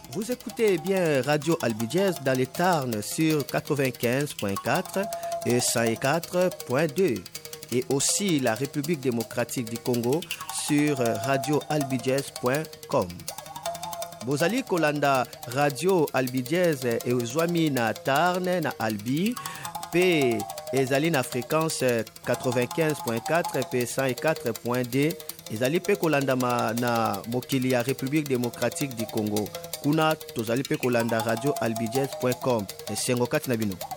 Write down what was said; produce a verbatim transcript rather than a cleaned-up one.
Vous écoutez bien Radio Albiges dans les Tarn sur quatre-vingt-quinze virgule quatre et cent quatre virgule deux et aussi la République démocratique du Congo sur radio albiges point com. Bozali kolanda Radio Albiges et Ozwami na Tarn na Albi pe ezali na fréquence quatre-vingt-quinze virgule quatre et cent quatre virgule deux ezali pe kolanda ma na mokili ya République démocratique du Congo kuna tozali pe kolanda radio albiges point com esengo kati na bino.